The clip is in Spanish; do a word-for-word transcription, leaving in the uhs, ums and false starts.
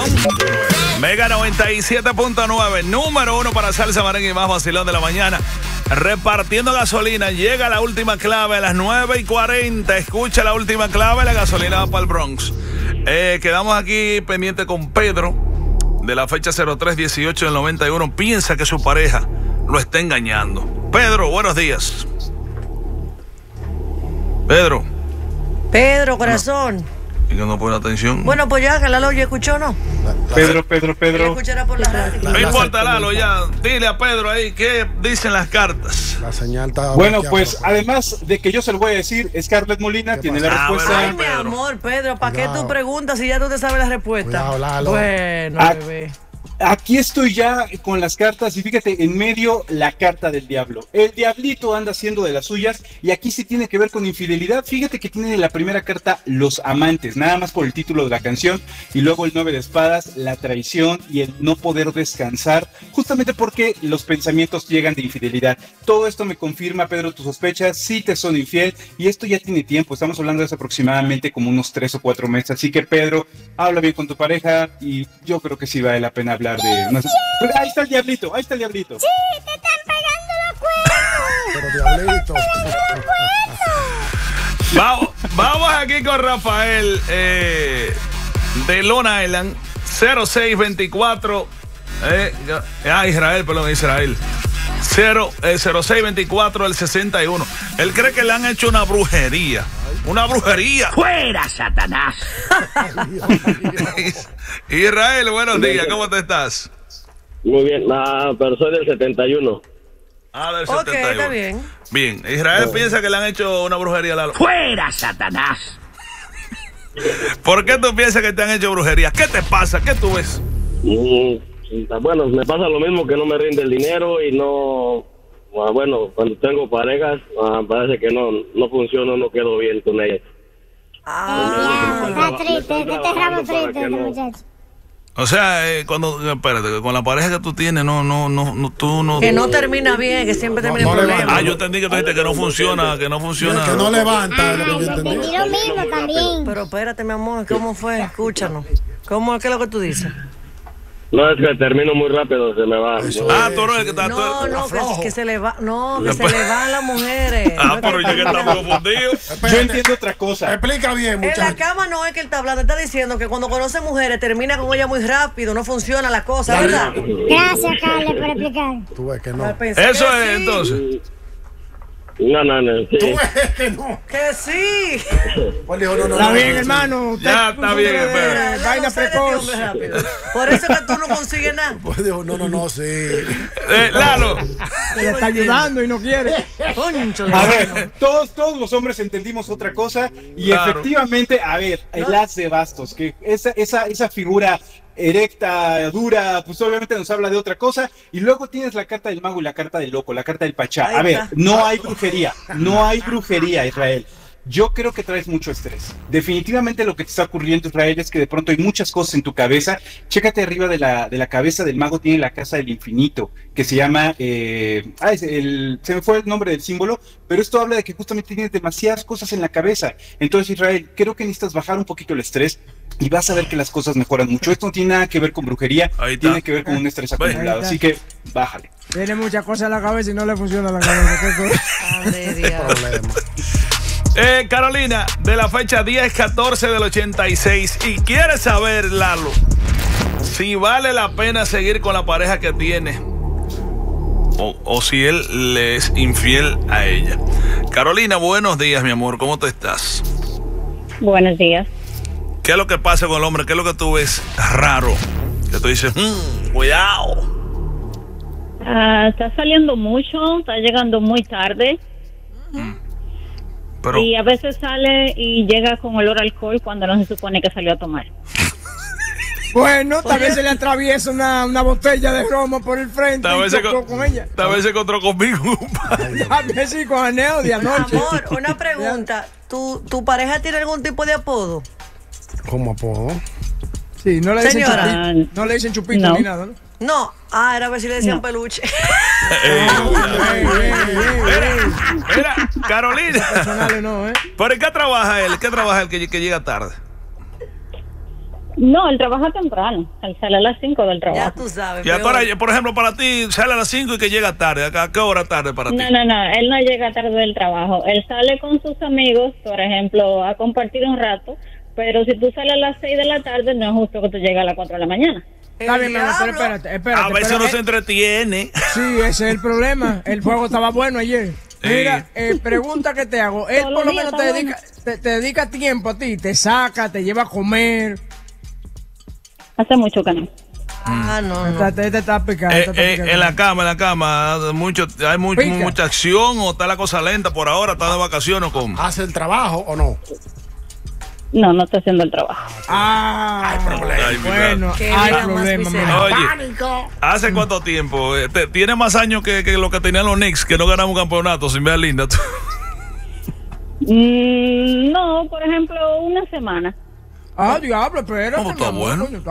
Mega noventa y siete punto nueve, número uno para salsa, merengue y más vacilón de la mañana. Repartiendo gasolina, llega la última clave a las nueve y cuarenta. Escucha la última clave, la gasolina va para el Bronx. Eh, quedamos aquí pendiente con Pedro, de la fecha cero tres dieciocho del noventa y uno. Piensa que su pareja lo está engañando. Pedro, buenos días. Pedro. Pedro, corazón. Y que no pone atención. Bueno, pues ya, que Lalo ya escuchó, ¿no? Pedro, Pedro, Pedro. Escuchará por la radio. No importa, Lalo, ya. Dile a Pedro ahí qué dicen las cartas. La señal está. Bueno, pues además de que yo se lo voy a decir, Scarlett Molina tiene la respuesta. Ay, mi amor, Pedro, ¿para qué tú preguntas si ya tú te sabes la respuesta? Cuidado, Lalo. Bueno, Ah, bebé. Aquí estoy ya con las cartas y fíjate, en medio la carta del diablo. El diablito anda haciendo de las suyas y aquí sí tiene que ver con infidelidad. Fíjate que tiene en la primera carta los amantes, nada más por el título de la canción, y luego el nueve de espadas, la traición y el no poder descansar, justamente porque los pensamientos llegan de infidelidad. Todo esto me confirma, Pedro, tus sospechas, sí te son infiel y esto ya tiene tiempo, estamos hablando de hace aproximadamente como unos tres o cuatro meses. Así que, Pedro, habla bien con tu pareja y yo creo que sí vale la pena hablar de... No sé. Pues ahí está el diablito, ahí está el diablito. Sí, te están pegando los cuernos. Pero diablito. Vamos, vamos aquí con Rafael eh, de Long Island, cero seis veinticuatro. Eh, ah, Israel, perdón, Israel. cero, eh, cero seis veinticuatro el sesenta y uno. Él cree que le han hecho una brujería. Una brujería. ¡Fuera, Satanás! Israel, buenos días, ¿cómo te estás? Muy bien, ah, pero soy del setenta y uno. Ah, del Ok, setenta y uno. está bien. Bien, Israel Oh. piensa que le han hecho una brujería a Lalo. ¡Fuera, Satanás! ¿Por qué tú piensas que te han hecho brujería? ¿Qué te pasa? ¿Qué tú ves? Mm, bueno, me pasa lo mismo, que no me rinde el dinero y no... ah, bueno, cuando tengo parejas, ah, parece que no, no funciona, no quedo bien con ellas. Ah, Está triste, estoy este ramo trabajando para triste, que este no- muchacho. O sea, eh, cuando, espérate, con la pareja que tú tienes, no, no, no, no tú no... que no termina bien, que siempre termina no en le problemas. va. Ah, yo entendí que tú dijiste que no funciona, que no funciona. Que no levanta, es lo que Ah, yo yo entendí. entendí lo mismo también. Pero espérate, mi amor, ¿cómo fue? Escúchanos. ¿Cómo es que es lo que tú dices? No, es que termino muy rápido, se me va. Eso Ah, tú no eres el que está... No, tú- no, que, flojo. que se le va, no, que se Después- le van las mujeres. Ah, No es pero que yo que termina. estamos confundidos. Yo entiendo otra cosa. Explica bien, En la muchacho. cama no es que él está hablando, está diciendo que cuando conoce mujeres termina con ella muy rápido, no funciona la cosa, ¿verdad? Gracias, Carles, por explicar. Tú ves que no. Al pensar Eso que es, sí, entonces. No, no, no, sí. Tú ves que no. Que sí. Pues dijo, no, no, Está no, bien, no, hermano. Ya, está bien, Mira, espera. Lalo, Vaina sale de precoz. hombre rápido. Por eso es que tú no consigues nada. Pues dijo, no, no, no, sí. Eh, Lalo. Se le está ayudando y no quiere. Concho, A ver, todos, todos los hombres entendimos otra cosa y Claro. efectivamente, a ver, el as de bastos, que esa, esa, esa figura erecta, dura, pues obviamente nos habla de otra cosa. Y luego tienes la carta del mago y la carta del loco, la carta del pachá. Ahí A ver, está. no hay brujería, no hay brujería, Israel. Yo creo que traes mucho estrés. Definitivamente lo que te está ocurriendo, Israel, es que de pronto hay muchas cosas en tu cabeza. Chécate arriba de la, de la cabeza del mago, tiene la casa del infinito, que se llama... Eh, ah, es el, se me fue el nombre del símbolo, pero esto habla de que justamente tienes demasiadas cosas en la cabeza. Entonces, Israel, creo que necesitas bajar un poquito el estrés y vas a ver que las cosas mejoran mucho. Esto no tiene nada que ver con brujería, Ahí está. tiene que ver con un estrés Ve. acumulado. Ahí está. Así que, bájale. Tiene muchas cosas en la cabeza y no le funciona la cabeza. ¿Qué cosa? Madre Dios. Problema. Eh, Carolina, de la fecha diez catorce del ochenta y seis. Y quiere saber, Lalo, si vale la pena seguir con la pareja que tiene o, o si él le es infiel a ella. Carolina, buenos días, mi amor. ¿Cómo te estás? Buenos días. ¿Qué es lo que pasa con el hombre? ¿Qué es lo que tú ves raro? Que tú dices, "Mm, cuidado". Ah, está saliendo mucho, está llegando muy tarde Pero, y a veces sale y llega con olor a alcohol cuando no se supone que salió a tomar. Bueno, tal vez se le atraviesa una, una botella de romo por el frente tal y vez se, chocó con- con ella. tal vez se encontró conmigo. A ver si con aneo de anoche. Amor, una pregunta. ¿Tu, ¿Tu pareja tiene algún tipo de apodo? ¿Cómo apodo? Sí, no le dicen Señora. chupito, no le dicen chupito No. ni nada, ¿no? No. Ah, era a ver si le decían No. peluche. Ey, Ey, ey, ey, mira, ey. mira, Carolina. Personales no, ¿eh? ¿Por qué trabaja él? ¿Qué trabaja él que, que llega tarde? No, él trabaja temprano. Él sale a las cinco del trabajo. Ya tú sabes. Y ahora, peor. por ejemplo, para ti sale a las cinco y que llega tarde. ¿A qué hora tarde para ti? No, no, no. Él no llega tarde del trabajo. Él sale con sus amigos, por ejemplo, a compartir un rato. Pero si tú sales a las seis de la tarde, no es justo que tú llegues a las cuatro de la mañana. Está bien, mi amor, pero diablo. espérate, espérate. A veces pero uno él- se entretiene. Sí, ese es el problema. El juego estaba bueno ayer. Mira, eh, pregunta que te hago. Él Todos por lo los días menos te está dedica, te, te dedica tiempo a ti, te saca, te lleva a comer. Hace mucho que no. Ah, no, no. Esta- Te, te está picando. Eh, te está eh, picando. en la cama, en la cama, mucho, hay mu- Pica. mucha acción o está la cosa lenta por ahora, está de vacaciones o cómo. ¿Hace el trabajo o no? No, no está haciendo el trabajo. Ah, Ay, mi bueno, Qué hay vida más problema. miserable. mira. Oye, ¡Pánico! ¿hace cuánto tiempo? Eh, te- Tiene más años que, que lo que tenían los Knicks, que no ganamos un campeonato, sin ver linda. Mm, no, por ejemplo, una semana. Ah, diablo, espérate. ¿Cómo está mi amor, bueno? coño,